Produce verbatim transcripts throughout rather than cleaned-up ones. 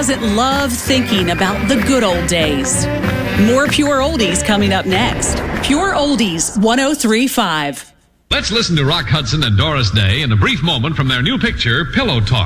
doesn't love thinking about the good old days? More Pure Oldies coming up next. Pure Oldies one oh three point five. Let's listen to Rock Hudson and Doris Day in a brief moment from their new picture, Pillow Talk.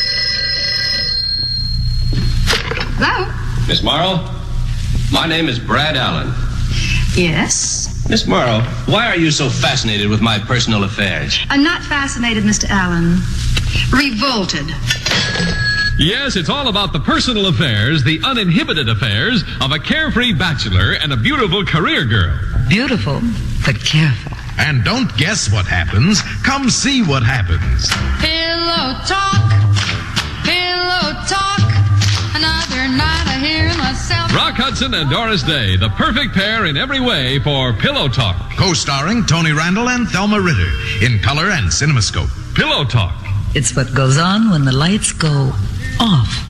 Hello? Miss Morrow, my name is Brad Allen. Yes? Miss Morrow, why are you so fascinated with my personal affairs? I'm not fascinated, Mister Allen. Revolted. Yes, it's all about the personal affairs, the uninhibited affairs of a carefree bachelor and a beautiful career girl. Beautiful, but careful. And don't guess what happens. Come see what happens. Pillow talk, pillow talk. Another night I hear myself. Rock Hudson and Doris Day, the perfect pair in every way for Pillow Talk. Co-starring Tony Randall and Thelma Ritter in color and CinemaScope. Pillow Talk. It's what goes on when the lights go off.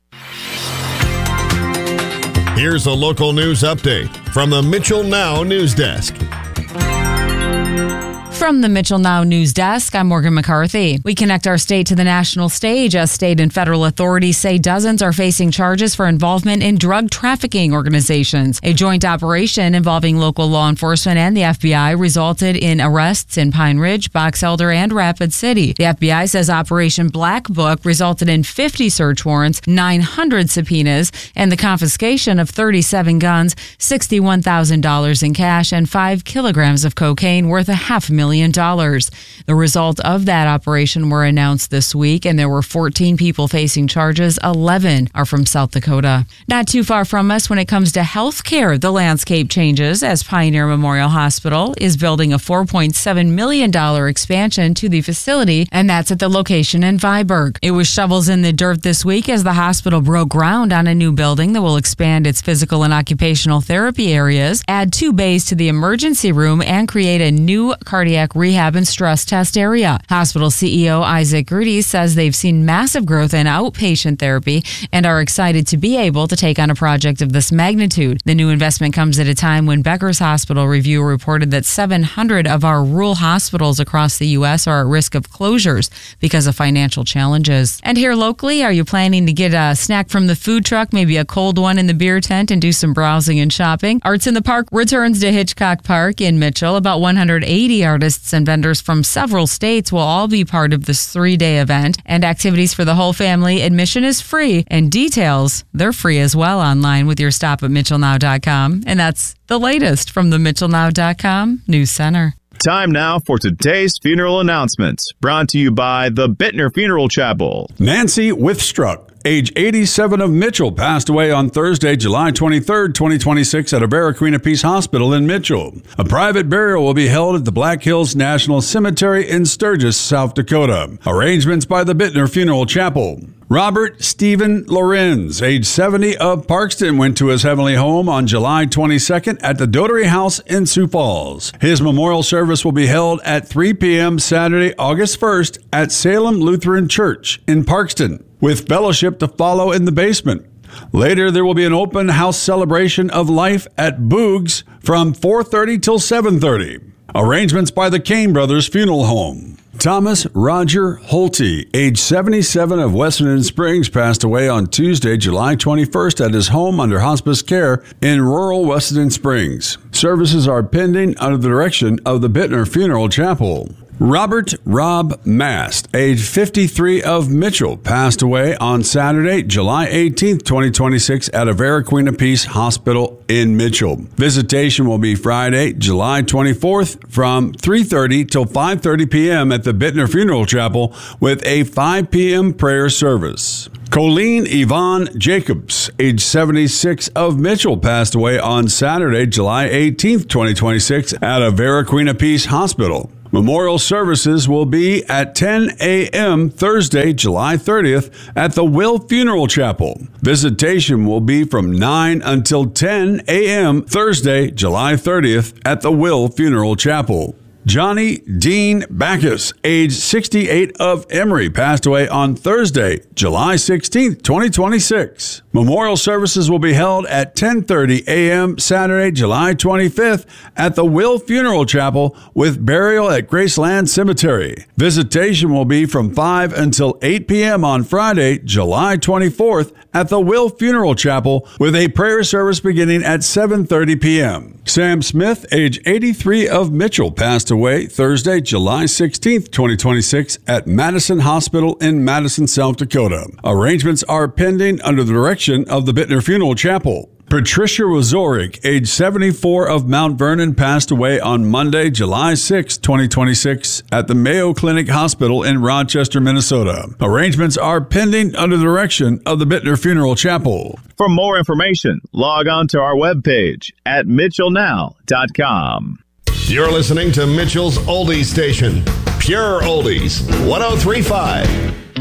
Here's a local news update from the Mitchell Now News Desk. From the Mitchell Now News Desk, I'm Morgan McCarthy. We connect our state to the national stage as state and federal authorities say dozens are facing charges for involvement in drug trafficking organizations. A joint operation involving local law enforcement and the F B I resulted in arrests in Pine Ridge, Box Elder, and Rapid City. The F B I says Operation Black Book resulted in fifty search warrants, nine hundred subpoenas, and the confiscation of thirty-seven guns, sixty-one thousand dollars in cash, and five kilograms of cocaine worth a half million dollars. The result of that operation were announced this week, and there were fourteen people facing charges. eleven are from South Dakota. Not too far from us when it comes to health care, the landscape changes as Pioneer Memorial Hospital is building a four point seven million dollars expansion to the facility, and that's at the location in Viborg. It was shovels in the dirt this week as the hospital broke ground on a new building that will expand its physical and occupational therapy areas, add two bays to the emergency room, and create a new cardiac rehab and stress test area. Hospital C E O Isaac Gertie says they've seen massive growth in outpatient therapy and are excited to be able to take on a project of this magnitude. The new investment comes at a time when Becker's Hospital Review reported that seven hundred of our rural hospitals across the U S are at risk of closures because of financial challenges. And here locally, are you planning to get a snack from the food truck, maybe a cold one in the beer tent, and do some browsing and shopping? Arts in the Park returns to Hitchcock Park in Mitchell. About one hundred eighty artists and vendors from several states will all be part of this three-day event, and activities for the whole family. Admission is free, and details, they're free as well online with your stop at mitchell now dot com. And that's the latest from the mitchell now dot com News Center. Time now for today's funeral announcements, brought to you by the Bittner Funeral Chapel. Nancy Withstruck, age eighty-seven, of Mitchell, passed away on Thursday, July twenty-third, twenty twenty-six at Avera Queen of Peace Hospital in Mitchell. A private burial will be held at the Black Hills National Cemetery in Sturgis, South Dakota. Arrangements by the Bittner Funeral Chapel. Robert Stephen Lorenz, age seventy, of Parkston, went to his heavenly home on July twenty-second at the Dotery House in Sioux Falls. His memorial service will be held at three p.m. Saturday, August first at Salem Lutheran Church in Parkston, with fellowship to follow in the basement. Later, there will be an open house celebration of life at Boog's from four thirty till seven thirty. Arrangements by the Kane Brothers Funeral Home. Thomas Roger Holte, age seventy-seven, of Wessington Springs, passed away on Tuesday, July twenty-first at his home under hospice care in rural Wessington Springs. Services are pending under the direction of the Bittner Funeral Chapel. Robert Rob Mast, age fifty-three, of Mitchell, passed away on Saturday, July eighteenth, twenty twenty-six at Avera Queen of Peace Hospital in Mitchell. Visitation will be Friday, July twenty-fourth from three thirty till five thirty p.m. at the Bittner Funeral Chapel with a five p.m. prayer service. Colleen Yvonne Jacobs, age seventy-six, of Mitchell, passed away on Saturday, July eighteenth, twenty twenty-six at Avera Queen of Peace Hospital. Memorial services will be at ten a.m. Thursday, July thirtieth at the Will Funeral Chapel. Visitation will be from nine until ten a.m. Thursday, July thirtieth at the Will Funeral Chapel. Johnny Dean Backus, age sixty-eight, of Emory, passed away on Thursday, July sixteenth, twenty twenty-six. Memorial services will be held at ten thirty a.m. Saturday, July twenty-fifth at the Will Funeral Chapel with burial at Graceland Cemetery. Visitation will be from five until eight p.m. on Friday, July twenty-fourth at the Will Funeral Chapel with a prayer service beginning at seven thirty p.m. Sam Smith, age eighty-three, of Mitchell, passed away Thursday, July sixteenth, twenty twenty-six at Madison Hospital in Madison, South Dakota. Arrangements are pending under the direction of the Bittner Funeral Chapel. Patricia Wazorik, age seventy-four, of Mount Vernon, passed away on Monday, July sixth, twenty twenty-six at the Mayo Clinic Hospital in Rochester, Minnesota. Arrangements are pending under the direction of the Bittner Funeral Chapel. For more information, log on to our webpage at mitchell now dot com. You're listening to Mitchell's Oldies Station, Pure Oldies, one oh three point five.